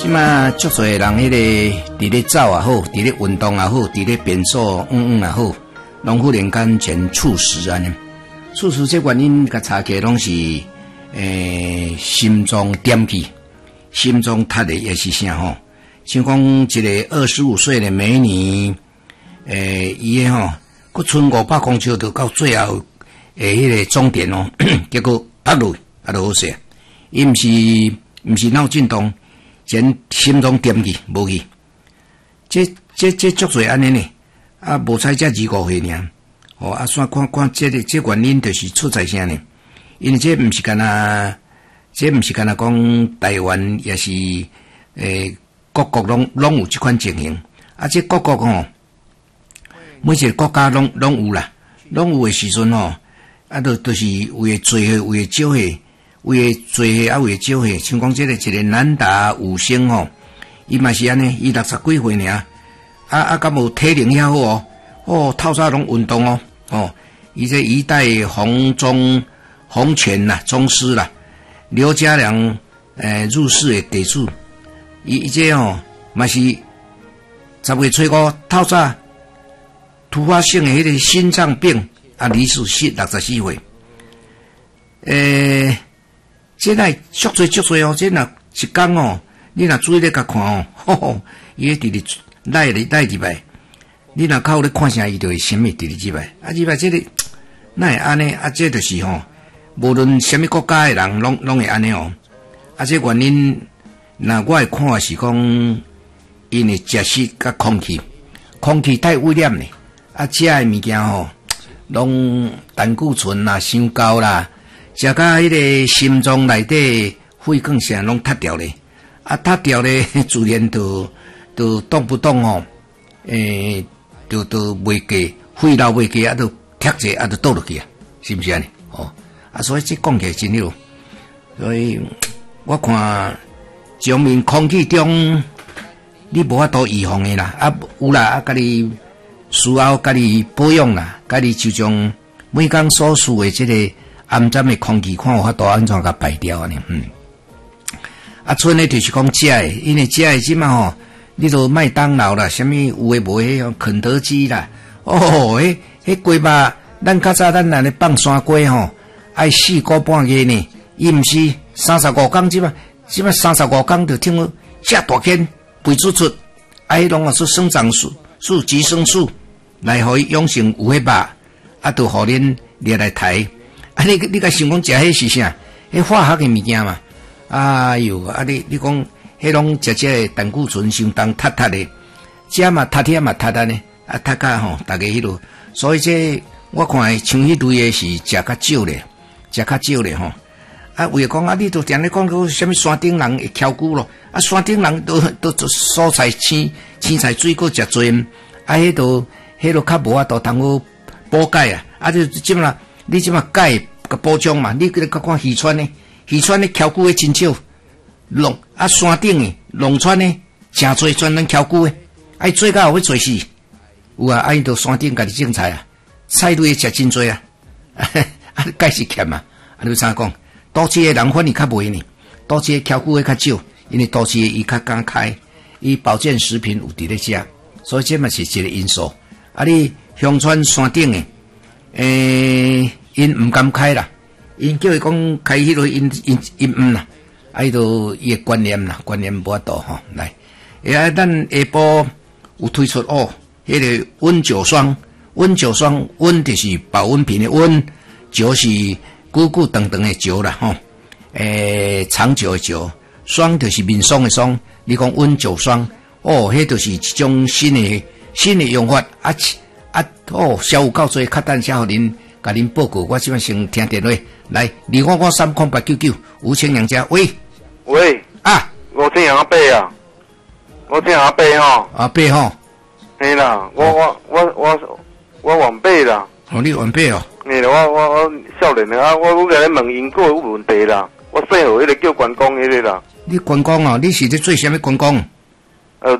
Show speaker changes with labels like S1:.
S1: 即嘛足侪人迄个伫咧走也好，伫咧运动也好，伫咧变数也好，拢忽然间全猝死安尼。猝死这原因甲查起来拢是心脏点起，心脏塌的也是啥吼？像讲一个25岁的美女，伊个吼，佫剩500公尺就到最后迄个终点哦，结果趴落啊就好势，伊毋是脑震荡。全心脏点去无去，这足侪安尼呢，啊无才才25岁尔，哦啊算看这原因就是出在啥呢？因为这毋是干那讲台湾也是各国拢有这款情形，啊这各国吼，每一个国家拢有啦，拢有诶时阵吼，啊就是有诶做有诶少诶。为做伙啊，为少伙，像讲这个一个南达5星吼，伊嘛是安尼，伊60几岁尔，敢无体能遐好哦，透早拢运动哦，伊这一代洪拳啦，宗师啦，刘家良入室的地主，伊这嘛是10月初5透早突发性的迄个心脏病啊，离世64岁，这乃足多哦，这若一天哦，你若注意咧甲看哦，伊迄直赖入来，你若靠咧看啥，伊就会什么直入来，啊入来这个哪会安尼？啊这就是吼，无论什么国家的人拢会安尼哦，啊这原因，那我会看是讲，因为食食甲空气太污染咧，啊食的物件吼，拢胆固醇啦、伤高啦。食到迄个心脏内底血管啥拢塌掉咧，啊塌掉咧，自然就动不动吼，就袂过，血流袂过，啊就踢者啊就倒落去啊，是毋是安尼？哦，啊所以这讲起来真好，所以我看上面空气中你无法度预防的啦，啊有啦，啊家己需要家己保养啦，家己就将每工所需的这个。暗沉的空气，看有法度安怎甲排掉安尼，啊，剩的就是讲食的，因为食的即嘛吼，你都麦当劳啦，什么有诶无诶，肯德基啦，迄鸡肉，咱较早咱安尼放山鸡吼，爱4个半月呢，伊毋是35天即嘛35天就听讲遮大间肥出，啊，迄拢啊说生长素、吉生素来互伊养成有迄肉，啊，就互恁掠来抬。啊！你甲想讲食迄是啥？迄化学的物件嘛？哎哟！啊！你讲迄拢食这胆固醇相当塌的，食嘛塌嘛塌呢？啊塌甲吼，大家迄落，所以这我看像迄类的是食较少咧吼。啊，为讲啊，你都定咧讲个什么山顶人会翘骨咯？啊，山顶人都蔬菜青菜水果食多，啊，迄落较无法度通好补钙啊！啊，就即嘛。你即马钙个补充嘛？你个看渔村呢？渔村呢翘骨的真少，山顶的农村呢真多专门翘骨的，爱做到会做死。有啊，爱到山顶家己种菜啊，菜类食真多啊，啊钙是欠嘛？啊你怎讲？都市的人反而较袂呢，都市的翘骨的较少，因为都市的伊较敢开，伊保健食品有伫咧食，所以这嘛是一个因素。啊，你乡村山顶的。因唔敢开啦，因叫伊讲开迄个因唔啦，伊就伊个观念无法度吼来。咱下晡有推出迄个温酒霜，温就是保温瓶的温，酒是久长的酒啦吼，长久的酒，霜就是面霜的霜。你讲温酒霜，迄就是一种新的用法消有够多，较等下互恁甲恁报告，我即摆先听电话来2553899，吴清良家，喂啊，
S2: 我这样背啊，我吼，
S1: 啊背吼，
S2: 嘿啦，我晚背啦，
S1: 你晚背哦，
S2: 嘿啦，我少年的啊，我甲你问因个有问题啦，我细号迄个叫关公迄个啦，
S1: 你关公哦，你是咧做啥物关公？